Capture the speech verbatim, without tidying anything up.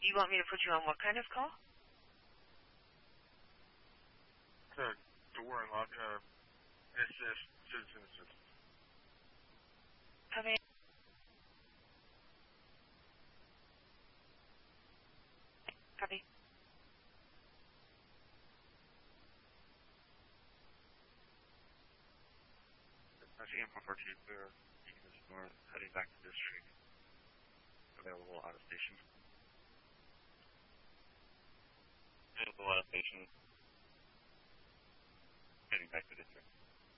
You want me to put you on what kind of call? The door unlock, uh, assist, citizen assist. Come in. Copy. That's E M four four two, clear. East north, heading back to district. Available out of station. Available out of station. Heading back to district.